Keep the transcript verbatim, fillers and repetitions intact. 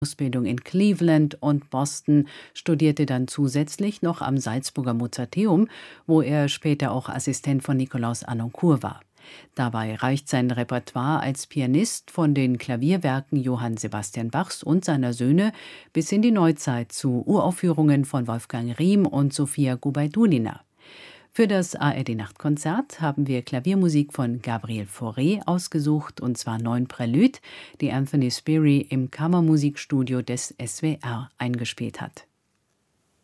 Ausbildung in Cleveland und Boston, studierte dann zusätzlich noch am Salzburger Mozarteum, wo er später auch Assistent von Nikolaus Harnoncourt war. Dabei reicht sein Repertoire als Pianist von den Klavierwerken Johann Sebastian Bachs und seiner Söhne bis in die Neuzeit zu Uraufführungen von Wolfgang Riem und Sofia Gubaidulina. Für das A R D-Nachtkonzert haben wir Klaviermusik von Gabriel Fauré ausgesucht, und zwar neun Prälüde, die Anthony Spiri im Kammermusikstudio des S W R eingespielt hat.